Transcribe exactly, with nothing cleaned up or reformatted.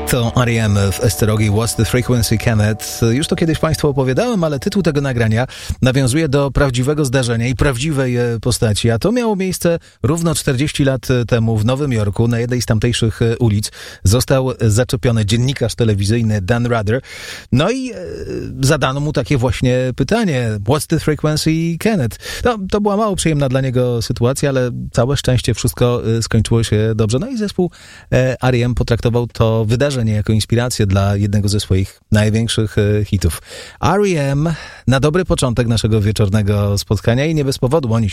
To R E M w Esterogi What's the Frequency Kenneth. Już to kiedyś Państwu opowiadałem, ale tytuł tego nagrania nawiązuje do prawdziwego zdarzenia i prawdziwej postaci, a to miało miejsce równo czterdzieści lat temu w Nowym Jorku. Na jednej z tamtejszych ulic został zaczepiony dziennikarz telewizyjny Dan Rather. No i e, zadano mu takie właśnie pytanie: What's the Frequency Kenneth? No, to była mało przyjemna dla niego sytuacja, ale całe szczęście wszystko skończyło się dobrze. No i zespół e, R E M potraktował to wydarzenie jako inspirację dla jednego ze swoich największych hitów. R E M na dobry początek naszego wieczornego spotkania i nie bez powodu oni